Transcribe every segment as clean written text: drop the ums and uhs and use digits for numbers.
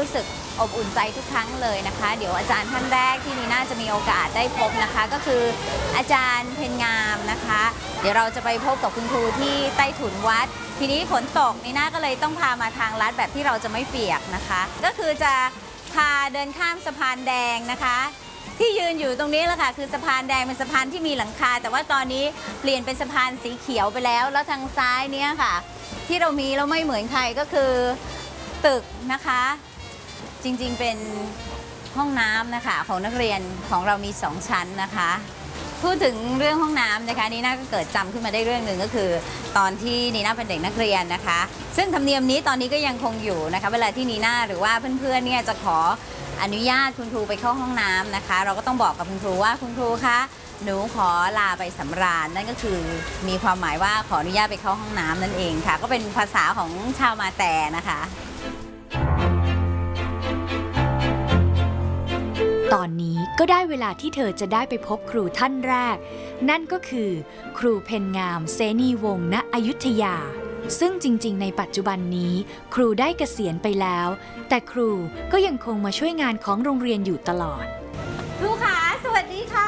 รู้สึกอบอุ่นใจทุกครั้งเลยนะคะเดี๋ยวอาจารย์ท่านแรกที่นีน่าจะมีโอกาสได้พบนะคะก็คืออาจารย์เพ็ญงามนะคะเดี๋ยวเราจะไปพบกับคุณครูที่ใต้ถุนวัดทีนี้ฝนตกนีน่าก็เลยต้องพามาทางลัดแบบที่เราจะไม่เปียกนะคะก็คือจะพาเดินข้ามสะพานแดงนะคะที่ยืนอยู่ตรงนี้แหละค่ะคือสะพานแดงเป็นสะพานที่มีหลังคาแต่ว่าตอนนี้เปลี่ยนเป็นสะพานสีเขียวไปแล้วแล้วทางซ้ายเนี้ยค่ะที่เรามีเราไม่เหมือนใครก็คือตึกนะคะจริงๆเป็นห้องน้ำนะคะของนักเรียนของเรามี2ชั้นนะคะพูดถึงเรื่องห้องน้ำนะคะนีน่าก็เกิดจำขึ้นมาได้เรื่องหนึ่งก็คือตอนที่นีน่าเป็นเด็กนักเรียนนะคะซึ่งธรรมเนียมนี้ตอนนี้ก็ยังคงอยู่นะคะเวลาที่นีน่าหรือว่าเพื่อนๆเนี่ยจะขออนุญาตคุณครูไปเข้าห้องน้ำนะคะเราก็ต้องบอกกับคุณครูว่าคุณครูคะหนูขอลาไปสำราญนั่นก็คือมีความหมายว่าขออนุญาตไปเข้าห้องน้ำนั่นเองค่ะก็เป็นภาษาของชาวมาแต่นะคะตอนนี้ก็ได้เวลาที่เธอจะได้ไปพบครูท่านแรกนั่นก็คือครูเพ็ญงามเสนีวงศ์ณอยุธยาซึ่งจริงๆในปัจจุบันนี้ครูได้เกษียณไปแล้วแต่ครูก็ยังคงมาช่วยงานของโรงเรียนอยู่ตลอดครูขาสวัสดีค่ะ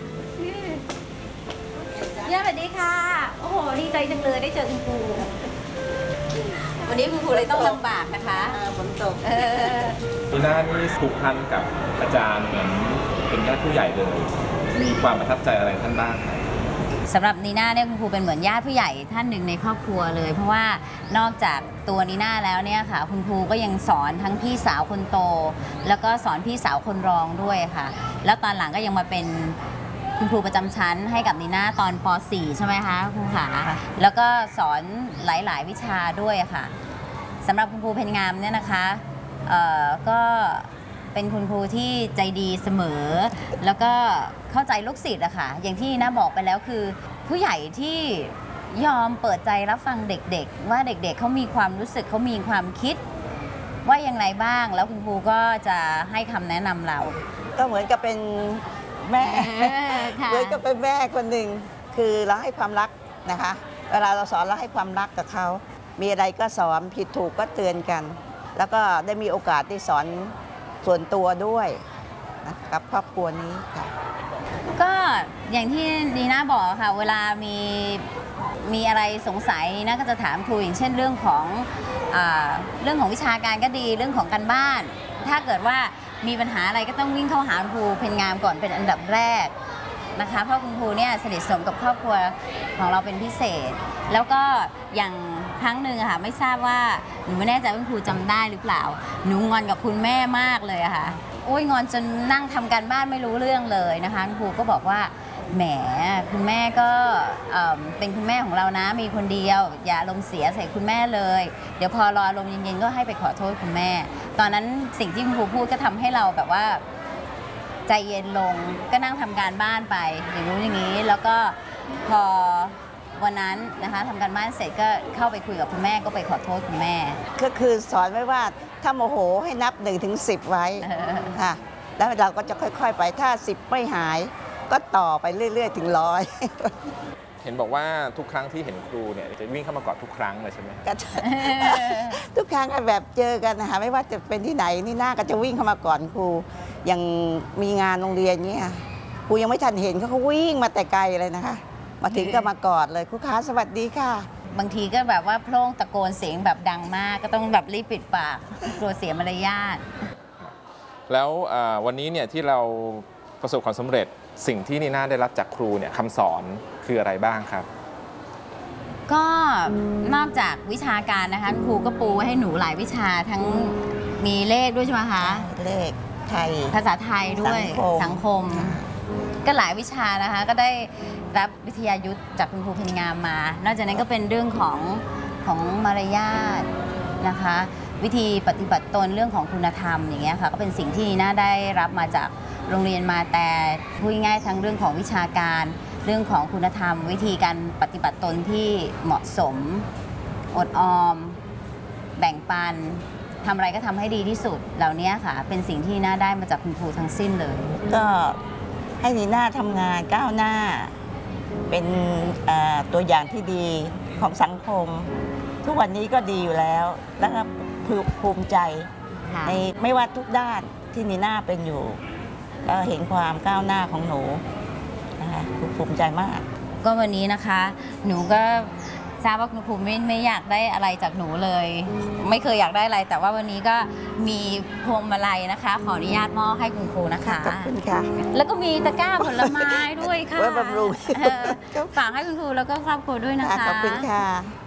สวัสดีค่ะโอ้โหดีใจจังเลยได้เจอคุณครูวันนี้คุณครูเลยต้องลำบากนะคะฝนตกนีน่านี่ผูกพันกับอาจารย์เหมือนเป็นญาติผู้ใหญ่เลยมีความประทับใจอะไรท่านบ้างสำหรับนีน่าเนี่ยคุณครูเป็นเหมือนญาติผู้ใหญ่ท่านหนึ่งในครอบครัวเลยเพราะว่านอกจากตัวนีน่าแล้วเนี่ยค่ะคุณครูก็ยังสอนทั้งพี่สาวคนโตแล้วก็สอนพี่สาวคนรองด้วยค่ะแล้วตอนหลังก็ยังมาเป็นคุณครูประจำชั้นให้กับนีน่าตอนป .4 ใช่ไหมคะครูขาแล้วก็สอนหลายๆวิชาด้วยค่ะสำหรับคุณครูเพ็ญงามเนี่ยนะคะก็เป็นคุณครูที่ใจดีเสมอแล้วก็เข้าใจลูกศิษย์อะค่ะอย่างที่น่าบอกไปแล้วคือผู้ใหญ่ที่ยอมเปิดใจรับฟังเด็กๆว่าเด็กๆเขามีความรู้สึกเขามีความคิดว่าอย่างไรบ้างแล้วคุณครูก็จะให้คำแนะนำเราก็เหมือนกับเป็นแม่เหมือนกับเป็นแม่คนหนึ่งคือเราให้ความรักนะคะเวลาเราสอนเราให้ความรักกับเขามีอะไรก็สอนผิดถูกก็เตือนกันแล้วก็ได้มีโอกาสได้สอนส่วนตัวด้วยกับครอบครัวนี้ค่ะก็อย่างที่นีน่าบอกค่ะเวลามีอะไรสงสัยนีน่าก็จะถามครูอย่างเช่นเรื่องของวิชาการก็ดีเรื่องของการบ้านถ้าเกิดว่ามีปัญหาอะไรก็ต้องวิ่งเข้าหาครูเพ็ญงามก่อนเป็นอันดับแรกนะคะเพราะคุณครูเนี่ยสนิทสนมกับครอบครัวของเราเป็นพิเศษแล้วก็อย่างครั้งหนึ่งค่ะไม่ทราบว่าหนูไม่แน่ใจว่าคุณครูจำได้หรือเปล่าหนูงอนกับคุณแม่มากเลยค่ะโอ้ยงอนจนนั่งทำการบ้านไม่รู้เรื่องเลยนะคะคุณครูก็บอกว่าแหมคุณแม่ก็เป็นคุณแม่ของเรานะมีคนเดียวอย่าอารมณ์เสียใส่คุณแม่เลยเดี๋ยวพอรออารมณ์เย็นๆก็ให้ไปขอโทษคุณแม่ตอนนั้นสิ่งที่คุณครูพูดก็ทำให้เราแบบว่าใจเย็นลงก็นั่งทำการบ้านไปอย่างนู้นอย่างนี้แล้วก็พอวันนั้นนะคะทำการบ้านเสร็จก็เข้าไปคุยกับคุณแม่ก็ไปขอโทษคุณแม่ก็คือสอนไว้ว่าถ้าโมโหให้นับ1 ถึง 10ไว้ค่ะแล้วเราก็จะค่อยๆไปถ้า10ไม่หายก็ต่อไปเรื่อยๆถึง100 เห็นบอกว่าทุกครั้งที่เห็นครูเนี่ยจะวิ่งเข้ามากอดทุกครั้งเลยใช่ไหมทุกครั้งแบบเจอกันนะคะไม่ว่าจะเป็นที่ไหนนี่หน้าก็จะวิ่งเข้ามาก่อนครูยังมีงานโรงเรียนเนี่ยครูยังไม่ทันเห็นเขาวิ่งมาแต่ไกลเลยนะคะมาถึงก็มากอดเลยครูคะสวัสดีค่ะบางทีก็แบบว่าโพล่งตะโกนเสียงแบบดังมากก็ต้องแบบรีบปิดปากกลัวเสียมารยาทแล้ววันนี้เนี่ยที่เราประสบความสำเร็จสิ่งที่นีน่าได้รับจากครูเนี่ยคำสอนคืออะไรบ้างครับก็นอกจากวิชาการนะคะครูก็ปูให้หนูหลายวิชาทั้งมีเลขด้วยใช่ไหมคะเลขไทยภาษาไทยด้วยสังคมก็หลายวิชานะคะก็ได้รับวิทยายุทธจากคุณครูเพ็ญงามมานอกจากนั้นก็เป็นเรื่องของมารยาทนะคะวิธีปฏิบัติตนเรื่องของคุณธรรมอย่างเงี้ยค่ะก็เป็นสิ่งที่นีน่าได้รับมาจากโรงเรียนมาแต่พูดง่ายๆทั้งเรื่องของวิชาการเรื่องของคุณธรรมวิธีการปฏิบัติตนที่เหมาะสมอดออมแบ่งปันทำอะไรก็ทำให้ดีที่สุดเหล่านี้ค่ะเป็นสิ่งที่นีน่าได้มาจากคุณครูทั้งสิ้นเลยก็ให้นีน่าทำงานก้าวหน้าเป็นตัวอย่างที่ดีของสังคมทุกวันนี้ก็ดีอยู่แล้วแล้วก็ภูมิใจค่ะในไม่ว่าทุกด้านที่นีน่าเป็นอยู่ก็เห็นความก้าวหน้าของหนูนะคะภูมิใจมากก็วันนี้นะคะ หนูก็ทราบว่าคุณครูไม่อยากได้อะไรจากหนูเลย ไม่เคยอยากได้อะไร แต่ว่าวันนี้ก็มีพวงมาลัยนะคะ ขออนุญาตมอบให้คุณครูนะคะขอบคุณค่ะแล้วก็มีตะกร้าผลไม้ด้วยค่ะไว้บำรุงฝากให้คุณครูแล้วก็ครอบครัวด้วยนะคะขอบคุณค่ะ